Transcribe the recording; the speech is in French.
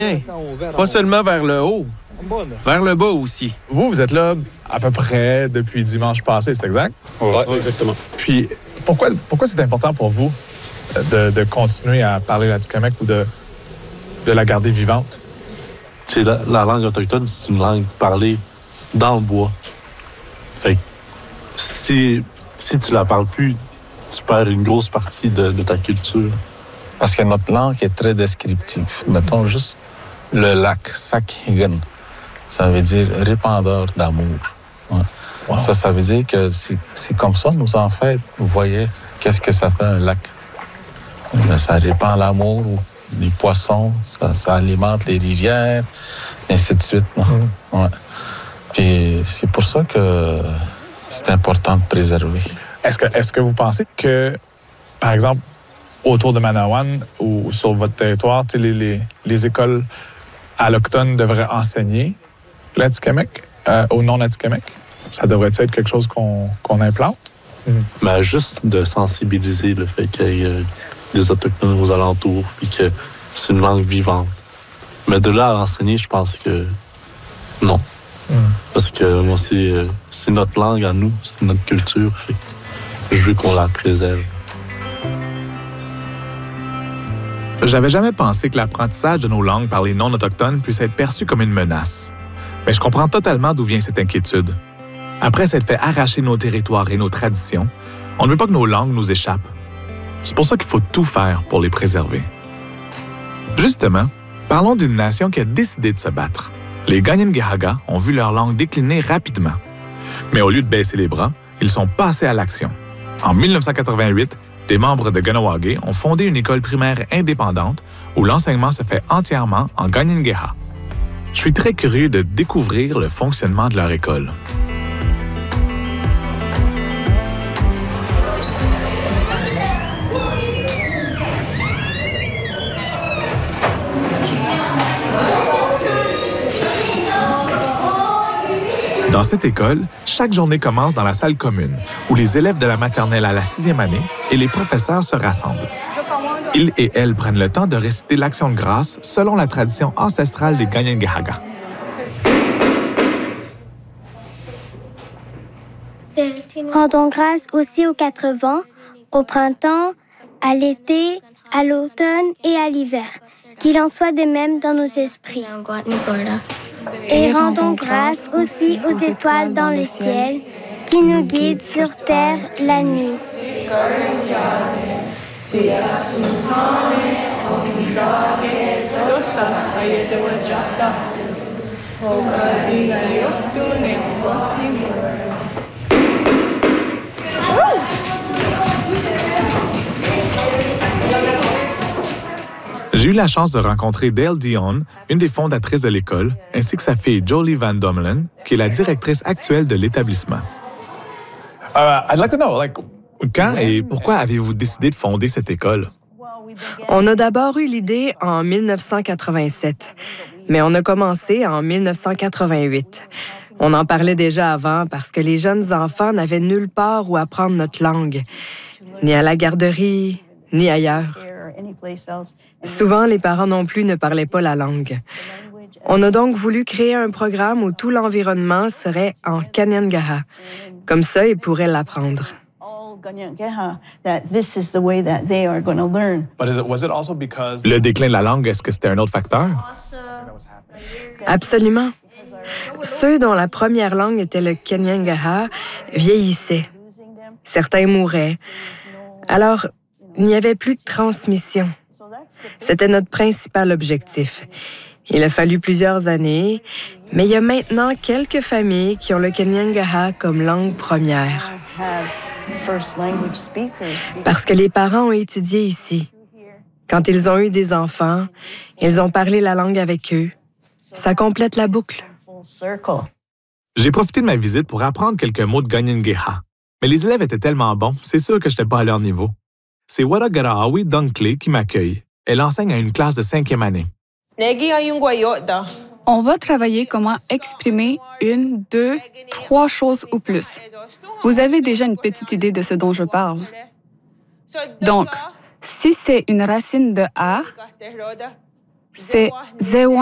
Pas seulement vers le haut, vers le bas aussi. Vous êtes là à peu près depuis dimanche passé, c'est exact? Oui, exactement. Puis, pourquoi c'est important pour vous de continuer à parler l'Atikamekw ou de la garder vivante? La langue autochtone, c'est une langue parlée dans le bois. Fait que si tu la parles plus, tu perds une grosse partie de ta culture. Parce que notre langue est très descriptive. Mettons juste le lac Sakhigan. Ça veut dire répandeur d'amour. Ouais. Wow. Ça veut dire que c'est comme ça nos ancêtres voyaient qu'est-ce que ça fait un lac. Ça répand l'amour, les poissons, ça alimente les rivières, et ainsi de suite. Ouais. Puis c'est pour ça que c'est important de préserver. Est-ce que vous pensez que, par exemple, autour de Manawan ou sur votre territoire, les écoles allochtones devraient enseigner l'Atikamekw aux non-Atikamekw? Ça devrait-tu être quelque chose qu'on implante? Mais juste de sensibiliser le fait qu'il y ait des Autochtones aux alentours et que c'est une langue vivante. Mais de là à l'enseigner, je pense que non. Parce que moi, c'est notre langue à nous, c'est notre culture. Fait que je veux qu'on la préserve. J'avais jamais pensé que l'apprentissage de nos langues par les non-autochtones puisse être perçu comme une menace. Mais je comprends totalement d'où vient cette inquiétude. Après s'être fait arracher nos territoires et nos traditions, on ne veut pas que nos langues nous échappent. C'est pour ça qu'il faut tout faire pour les préserver. Justement, parlons d'une nation qui a décidé de se battre. Les Kanien'kehá:ka ont vu leur langue décliner rapidement. Mais au lieu de baisser les bras, ils sont passés à l'action. En 1988, des membres de Kahnawake ont fondé une école primaire indépendante où l'enseignement se fait entièrement en Kanien'kehá:ka. Je suis très curieux de découvrir le fonctionnement de leur école. Dans cette école, chaque journée commence dans la salle commune, où les élèves de la maternelle à la 6e année et les professeurs se rassemblent. Ils et elles prennent le temps de réciter l'action de grâce selon la tradition ancestrale des Kanien'kehá:ka. Rendons grâce aussi aux 4 vents, au printemps, à l'été, à l'automne et à l'hiver. Qu'il en soit de même dans nos esprits. Et rendons grâce aussi aux étoiles dans le ciel qui nous guident sur terre la nuit. J'ai eu la chance de rencontrer Dale Dion, une des fondatrices de l'école, ainsi que sa fille Jolie Van Dommelen, qui est la directrice actuelle de l'établissement. I'd like to know, Quand et pourquoi avez-vous décidé de fonder cette école? On a d'abord eu l'idée en 1987, mais on a commencé en 1988. On en parlait déjà avant parce que les jeunes enfants n'avaient nulle part où apprendre notre langue, ni à la garderie, ni ailleurs. Souvent, les parents non plus ne parlaient pas la langue. On a donc voulu créer un programme où tout l'environnement serait en Kanien'kehá:ka. Comme ça, ils pourraient l'apprendre. Le déclin de la langue, est-ce que c'était un autre facteur? Absolument. Ceux dont la première langue était le Kanien'kehá:ka vieillissaient. Certains mouraient. Alors, il n'y avait plus de transmission. C'était notre principal objectif. Il a fallu plusieurs années, mais il y a maintenant quelques familles qui ont le Kanien'kehá:ka comme langue première. Parce que les parents ont étudié ici. Quand ils ont eu des enfants, ils ont parlé la langue avec eux. Ça complète la boucle. J'ai profité de ma visite pour apprendre quelques mots de Kanien'kehá:ka. Mais les élèves étaient tellement bons, c'est sûr que je n'étais pas à leur niveau. C'est Wadagarawi Dunkley qui m'accueille. Elle enseigne à une classe de 5e année. On va travailler comment exprimer 1, 2, 3 choses ou plus. Vous avez déjà une petite idée de ce dont je parle. Donc, si c'est une racine de A, c'est Zewan.